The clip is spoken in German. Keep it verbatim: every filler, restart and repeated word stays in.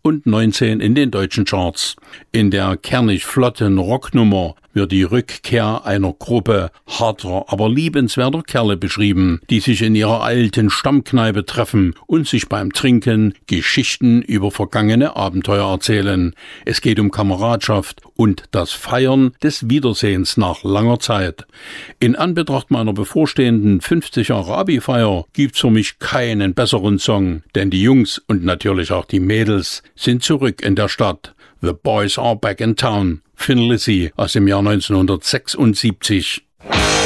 und neunzehn in den deutschen Charts. In der kernig flotten Rocknummer wird die Rückkehr einer Gruppe harter, aber liebenswerter Kerle beschrieben, die sich in ihrer alten Stammkneipe treffen und sich beim Trinken Geschichten über vergangene Abenteuer erzählen. Es geht um Kameradschaft und das Feiern des Wiedersehens nach langer Zeit. In Anbetracht meiner bevorstehenden fünfzig Jahre Abi-Feier gibt's für mich keinen besseren Song, denn die Jungs und natürlich auch die Mädels sind zurück in der Stadt. The Boys Are Back in Town. Thin Lizzy aus dem Jahr neunzehnhundertsechsundsiebzig.